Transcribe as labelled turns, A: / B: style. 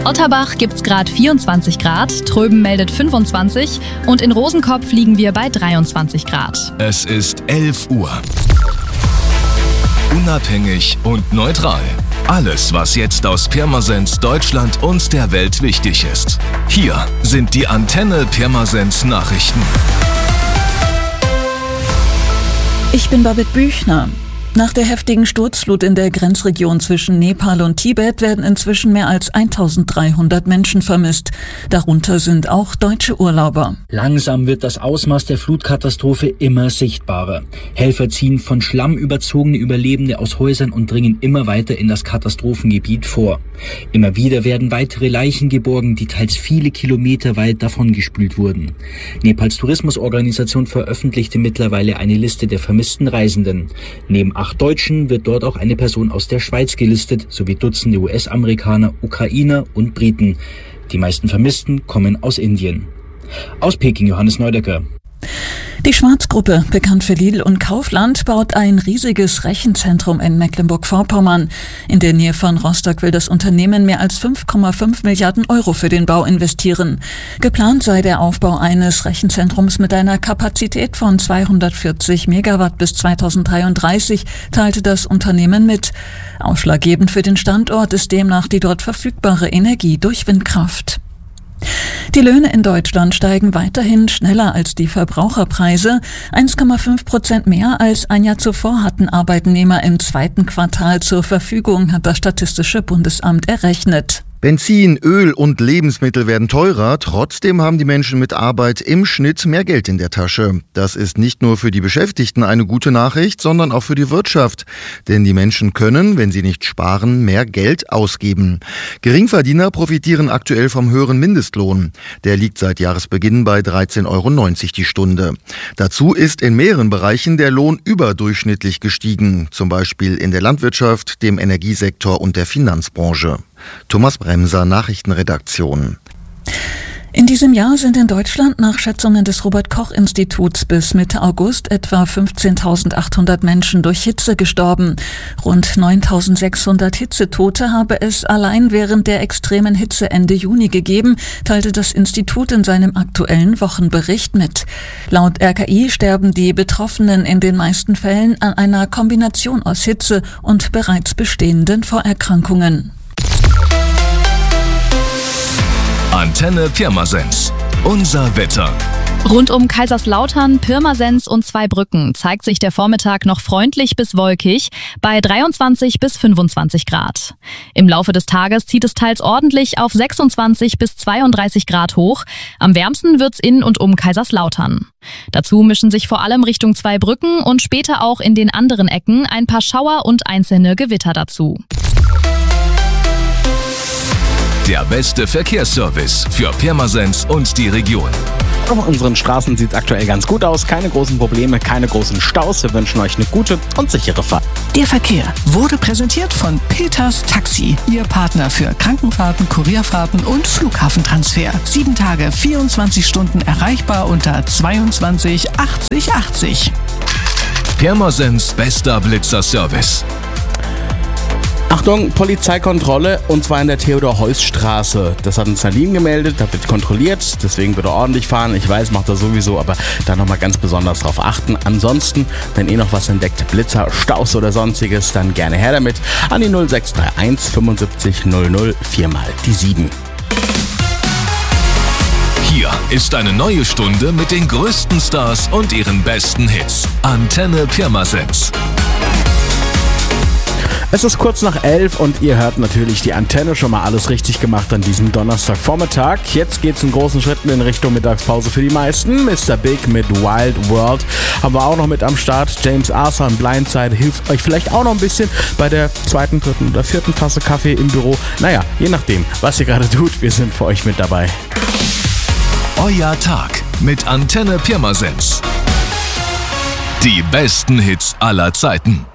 A: Otterbach gibt's gerade 24 Grad, Tröben meldet 25 und in Rosenkopf liegen wir bei 23 Grad.
B: Es ist 11 Uhr. Unabhängig und neutral. Alles, was jetzt aus Pirmasens, Deutschland und der Welt wichtig ist. Hier sind die Antenne Pirmasens Nachrichten.
C: Ich bin Babette Büchner. Nach der heftigen Sturzflut in der Grenzregion zwischen Nepal und Tibet werden inzwischen mehr als 1300 Menschen vermisst. Darunter sind auch deutsche Urlauber.
D: Langsam wird das Ausmaß der Flutkatastrophe immer sichtbarer. Helfer ziehen von Schlamm überzogene Überlebende aus Häusern und dringen immer weiter in das Katastrophengebiet vor. Immer wieder werden weitere Leichen geborgen, die teils viele Kilometer weit davongespült wurden. Nepals Tourismusorganisation veröffentlichte mittlerweile eine Liste der vermissten Reisenden. Neben 8 Deutschen wird dort auch eine Person aus der Schweiz gelistet, sowie Dutzende US-Amerikaner, Ukrainer und Briten. Die meisten Vermissten kommen aus Indien. Aus Peking Johannes Neudecker.
C: Die Schwarz-Gruppe, bekannt für Lidl und Kaufland, baut ein riesiges Rechenzentrum in Mecklenburg-Vorpommern. In der Nähe von Rostock will das Unternehmen mehr als 5,5 Milliarden Euro für den Bau investieren. Geplant sei der Aufbau eines Rechenzentrums mit einer Kapazität von 240 Megawatt bis 2033, teilte das Unternehmen mit. Ausschlaggebend für den Standort ist demnach die dort verfügbare Energie durch Windkraft. Die Löhne in Deutschland steigen weiterhin schneller als die Verbraucherpreise. 1,5% mehr als ein Jahr zuvor hatten Arbeitnehmer im zweiten Quartal zur Verfügung, hat das Statistische Bundesamt errechnet.
E: Benzin, Öl und Lebensmittel werden teurer, trotzdem haben die Menschen mit Arbeit im Schnitt mehr Geld in der Tasche. Das ist nicht nur für die Beschäftigten eine gute Nachricht, sondern auch für die Wirtschaft. Denn die Menschen können, wenn sie nicht sparen, mehr Geld ausgeben. Geringverdiener profitieren aktuell vom höheren Mindestlohn. Der liegt seit Jahresbeginn bei 13,90 € die Stunde. Dazu ist in mehreren Bereichen der Lohn überdurchschnittlich gestiegen, zum Beispiel in der Landwirtschaft, dem Energiesektor und der Finanzbranche. Thomas Bremser, Nachrichtenredaktion.
C: In diesem Jahr sind in Deutschland nach Schätzungen des Robert-Koch-Instituts bis Mitte August etwa 15.800 Menschen durch Hitze gestorben. Rund 9.600 Hitzetote habe es allein während der extremen Hitze Ende Juni gegeben, teilte das Institut in seinem aktuellen Wochenbericht mit. Laut RKI sterben die Betroffenen in den meisten Fällen an einer Kombination aus Hitze und bereits bestehenden Vorerkrankungen.
B: Antenne Pirmasens. Unser Wetter.
A: Rund um Kaiserslautern, Pirmasens und Zweibrücken zeigt sich der Vormittag noch freundlich bis wolkig bei 23 bis 25 Grad. Im Laufe des Tages zieht es teils ordentlich auf 26 bis 32 Grad hoch. Am wärmsten wird's in und um Kaiserslautern. Dazu mischen sich vor allem Richtung Zweibrücken und später auch in den anderen Ecken ein paar Schauer und einzelne Gewitter dazu.
B: Der beste Verkehrsservice für Pirmasens und die Region.
F: Auf unseren Straßen sieht es aktuell ganz gut aus. Keine großen Probleme, keine großen Staus. Wir wünschen euch eine gute und sichere Fahrt.
G: Der Verkehr wurde präsentiert von Peters Taxi, Ihr Partner für Krankenfahrten, Kurierfahrten und Flughafentransfer. 7 Tage, 24 Stunden erreichbar unter 22 80 80.
B: Pirmasens bester Blitzerservice.
F: Achtung, Polizeikontrolle, und zwar in der Theodor-Heuss-Straße. Das hat uns Nadine gemeldet, da wird kontrolliert, deswegen bitte ordentlich fahren. Ich weiß, macht er sowieso, aber da nochmal ganz besonders drauf achten. Ansonsten, wenn ihr noch was entdeckt, Blitzer, Staus oder sonstiges, dann gerne her damit an die 0631 75 00 4 mal die 7.
B: Hier ist eine neue Stunde mit den größten Stars und ihren besten Hits. Antenne Pirmasens.
F: Es ist kurz nach 11 und ihr hört natürlich die Antenne, schon mal alles richtig gemacht an diesem Donnerstagvormittag. Jetzt geht's in großen Schritten in Richtung Mittagspause für die meisten. Mr. Big mit Wild World haben wir auch noch mit am Start. James Arthur und Blindside hilft euch vielleicht auch noch ein bisschen bei der 2., 3. oder 4. Tasse Kaffee im Büro. Naja, je nachdem, was ihr gerade tut, wir sind für euch mit dabei.
B: Euer Tag mit Antenne Pirmasens. Die besten Hits aller Zeiten.